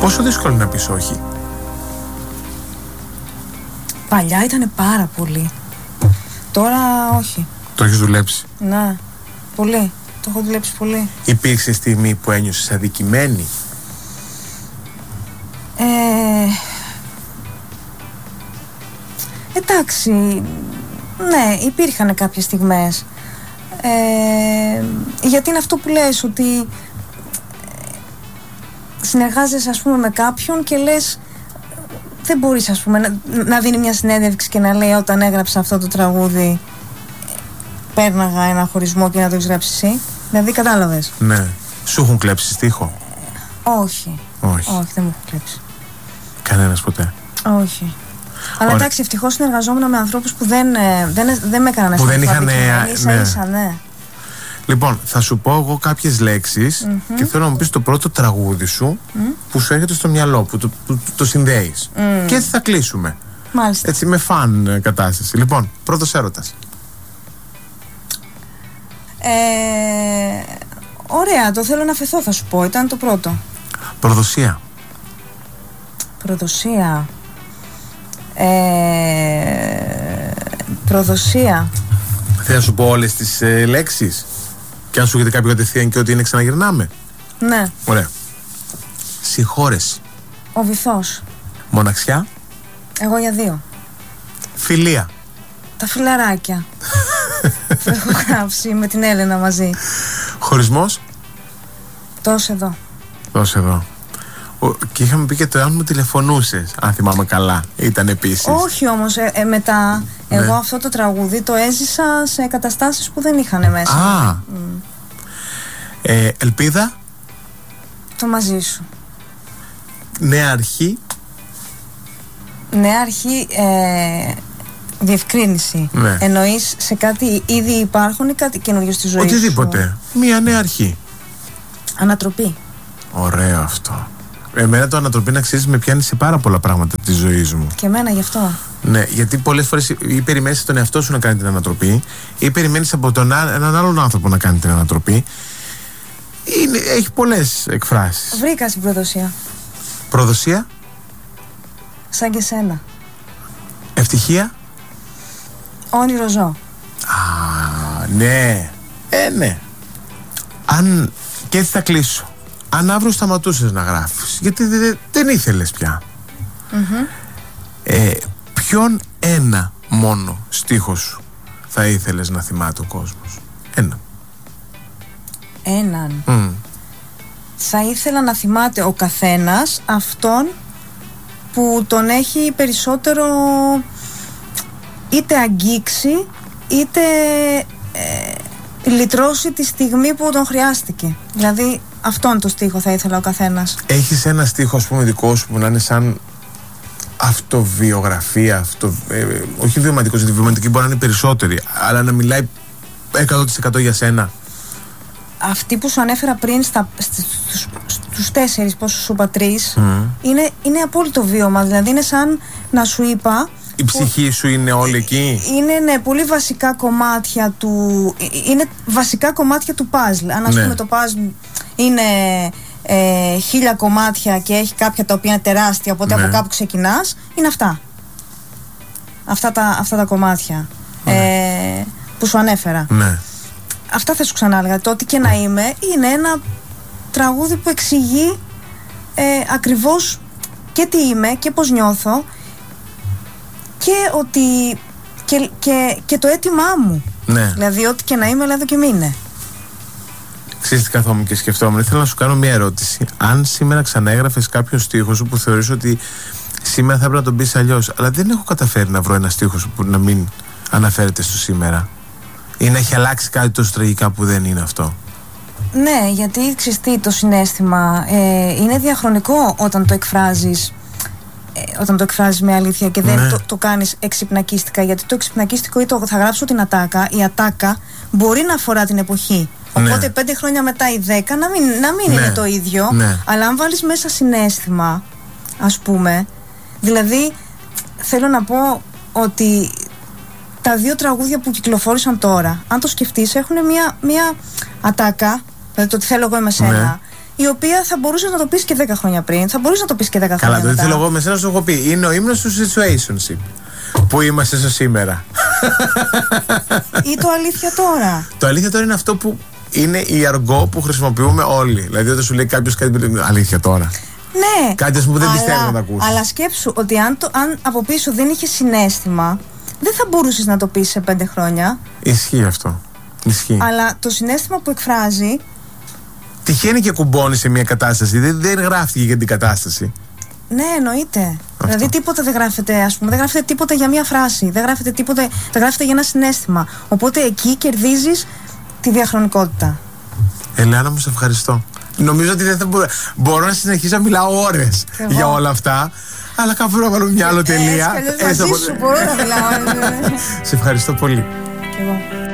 Πόσο δύσκολο είναι να πεις όχι? Παλιά ήταν πάρα πολύ. Τώρα όχι. Το έχεις δουλέψει? Ναι, πολύ. Το έχω δουλέψει πολύ. Υπήρξε στιγμή που ένιωσες αδικημένη? Εντάξει, ναι, υπήρχαν κάποιες στιγμές. Γιατί είναι αυτό που λες, ότι συνεργάζεσαι, ας πούμε, με κάποιον και λες, δεν μπορείς, ας πούμε, να δίνει μια συνέντευξη και να λέει όταν έγραψα αυτό το τραγούδι πέρναγα ένα χωρισμό και να το έχεις γράψει εσύ. Δηλαδή, κατάλαβες? Ναι. Σου έχουν κλέψει στίχο? Όχι. Όχι, δεν μου έχουν κλέψει. Κανένας ποτέ? Όχι. Αλλά εντάξει, ευτυχώς συνεργαζόμουν με ανθρώπους που δεν με έκαναν που δεν είχαν. Ναι. Λοιπόν, θα σου πω εγώ κάποιες λέξεις και θέλω να μου πεις το πρώτο τραγούδι σου που σου έρχεται στο μυαλό, που το συνδέεις. Και έτσι θα κλείσουμε. Μάλιστα. Έτσι με φαν κατάσταση. Λοιπόν, πρώτος έρωτας. Ωραία, το θέλω να φεθώ, θα σου πω. Ήταν το πρώτο. Προδοσία. Προδοσία. Προδοσία. Θέλω να σου πω όλες τις λέξεις και αν σου έχετε κάποιο κατευθείαν και ότι είναι ξαναγυρνάμε. Ναι. Ωραία. Συγχώρεση. Ο βυθός. Μοναξιά. Εγώ για 2. Φιλία. Τα φιλαράκια. Το έχω γράψει με την Έλενα μαζί. Χωρισμός. Τόσο εδώ. Τόσο εδώ. Και είχαμε πει και το αν μου τηλεφωνούσες, αν θυμάμαι καλά. Ήταν επίσης. Όχι όμως, μετά ναι. Εγώ αυτό το τραγούδι το έζησα σε καταστάσεις που δεν είχαν μέσα. Α. Ελπίδα. Το μαζί σου. Νέα αρχή. Νέα αρχή, διευκρίνηση. Ναι. Εννοείς σε κάτι ήδη υπάρχουν ή κάτι καινούριο στη ζωή σου? Οτιδήποτε. Μία νέα αρχή. Ανατροπή. Ωραίο αυτό. Εμένα το ανατροπή, να ξέρεις, με πιάνει σε πάρα πολλά πράγματα της ζωής μου. Και εμένα γι' αυτό. Ναι, γιατί πολλές φορές ή περιμένεις τον εαυτό σου να κάνει την ανατροπή, ή περιμένεις από έναν άλλον άνθρωπο να κάνει την ανατροπή. Έχει πολλές εκφράσεις. Βρήκα στην προδοσία. Προδοσία. Σαν και σένα. Ευτυχία. Όνειρο ζω. Α, ναι. Ναι. Αν. Και έτσι θα κλείσω. Αν αύριο σταματούσες να γράφεις, γιατί δεν ήθελες πια, ποιον ένα μόνο στίχο σου θα ήθελες να θυμάται ο κόσμος? Έναν. Θα ήθελα να θυμάται ο καθένας αυτόν που τον έχει περισσότερο είτε αγγίξει είτε λυτρώσει τη στιγμή που τον χρειάστηκε. Δηλαδή αυτόν το στίχο θα ήθελα ο καθένας. Έχεις ένα στίχο, ας πούμε, δικό σου που να είναι σαν αυτοβιογραφία, όχι βιωματικός, γιατί βιωματική μπορεί να είναι περισσότερη, αλλά να μιλάει 100% για σένα? Αυτή που σου ανέφερα πριν στους 4, πόσο σου είπα 3, είναι απόλυτο βίωμα. Δηλαδή είναι σαν να σου είπα, η ψυχή σου είναι όλη εκεί. Είναι πολύ βασικά κομμάτια του. Είναι βασικά κομμάτια του παζλ. Αν ας πούμε το παζλ είναι 1000 κομμάτια και έχει κάποια τα οποία είναι τεράστια, οπότε από κάπου ξεκινάς, είναι αυτά. Αυτά τα κομμάτια που σου ανέφερα. Ναι. Αυτά θα σου ξανά έλεγα. Το ότι και να είμαι είναι ένα τραγούδι που εξηγεί ακριβώς και τι είμαι και πώς νιώθω και ότι και το αίτημά μου. Ναι. Δηλαδή ό,τι και να είμαι, δηλαδή και μείνε. Ξέρεις τι καθόμουν και σκεφτόμουν? Ήθελα να σου κάνω μια ερώτηση. Αν σήμερα ξαναέγραφες κάποιο στίχο σου που θεωρείς ότι σήμερα θα έπρεπε να τον πεις αλλιώς, αλλά δεν έχω καταφέρει να βρω ένα στίχο σου που να μην αναφέρεται στο σήμερα, ή να έχει αλλάξει κάτι τόσο τραγικά που δεν είναι αυτό? Ναι, γιατί ξέρεις τι, το συναίσθημα είναι διαχρονικό όταν το εκφράζεις. Όταν το εκφράζεις με αλήθεια και δεν το κάνεις εξυπνακίστικα. Γιατί το εξυπνακίστικο ή θα γράψω την ατάκα, η ατάκα μπορεί να αφορά την εποχή. Οπότε 5 χρόνια μετά ή 10 να μην είναι το ίδιο. Αλλά αν βάλεις μέσα συναίσθημα, ας πούμε, δηλαδή θέλω να πω ότι τα 2 τραγούδια που κυκλοφόρησαν τώρα, αν το σκεφτείς, έχουν μια ατάκα, δηλαδή το τι θέλω εγώ με σένα, η οποία θα μπορούσε να το πεις και 10 χρόνια πριν, θα μπορούσε να το πεις και 10 χρόνια μετά. Καλά, το θέλω εγώ με σένα σου έχω πει. Είναι ο ύμνος του situationship. Που είμαστε στο σήμερα. Ή το αλήθεια τώρα. Το αλήθεια τώρα είναι αυτό που είναι η αργό που χρησιμοποιούμε όλοι. Δηλαδή, όταν σου λέει κάποιος κάτι. Αλήθεια τώρα. Ναι. Κάτι που δεν πιστεύω να το ακούσει. Αλλά σκέψου ότι αν από πίσω δεν είχε συναίσθημα, δεν θα μπορούσες να το πεις σε 5 χρόνια. Ισχύει αυτό. Ισχύει. Αλλά το συναίσθημα που εκφράζει. Τυχαίνει και κουμπώνει σε μια κατάσταση. Δεν γράφτηκε για την κατάσταση. Ναι, εννοείται. Αυτό. Δηλαδή τίποτα δεν γράφεται, ας πούμε. Δεν γράφεται τίποτα για μια φράση. Δεν γράφεται τίποτα. Δεν γράφεται για ένα συναίσθημα. Οπότε εκεί κερδίζεις τη διαχρονικότητα. Ελένα μου, σε ευχαριστώ. Νομίζω ότι δεν θα μπορώ να συνεχίσω να μιλάω ώρες για όλα αυτά. Αλλά κάπου να βάλω μια άλλο τελεία. Μαζί σου μπορώ να μιλάω. Σε ευχαριστώ πολύ. Και εγώ.